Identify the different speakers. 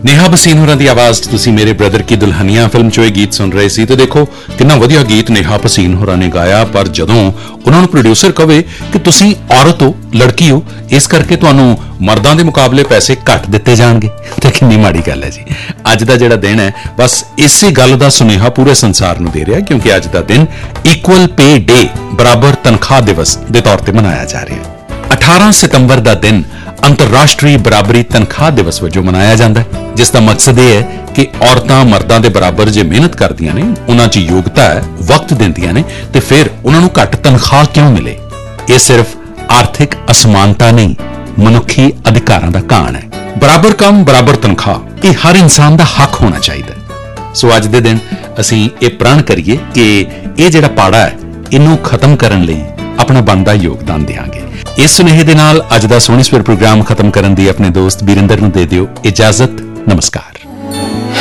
Speaker 1: नेहा भसीन होरां दी आवाज़ तुसीं मेरे ब्रदर की दुल्हनिया फिल्म चों ਇਹ गीत सुन रहे सी तो देखो कितना वधिया गीत नेहा भसीन होरां ने गाया पर जदों उन्हां नूं प्रोड्यूसर कहे कि तुसीं औरत हो लड़की हो इस करके तुहानूं मर्दां दे मुकाबले पैसे घट दिते जाणगे ते किन्नी माड़ी गल है जी। अज दा जिहड़ा दिन है बस इसे गल दा सुनेहा पूरे संसार नूं दे रिहा क्योंकि अज दा दिन इक्वल पे डे बराबर तनख्वाह दिवस दे तौर ते मनाया जा रहा है। 18 सितंबर दा दिन अंतरराष्ट्रीय बराबरी तनख्वाह दिवस वजों मनाया जाता है जिसका मकसद यह है कि औरतां मर्दां दे बराबर जे मेहनत करदियां ने उन्हां च योग्यता है वक्त दिंदियां ने ते फिर उन्हां नूं घट तनख्वाह क्यों मिले। यह सिर्फ आर्थिक असमानता नहीं मनुखी अधिकारां दा घाण है। बराबर काम बराबर तनख्वाह यह हर इंसान दा हक होना चाहिए। सो अज दे दिन असीं ये प्रण करिए कि यह जिहड़ा पाड़ा है इनू खत्म करन लई अपना बनदा योगदान देंगे। इस सुनेहे दे नाल अज दा सोहनी सवेर प्रोग्राम खत्म करन दी अपने दोस्त बीरेंद्र नूं दे दिओ इजाजत। नमस्कार।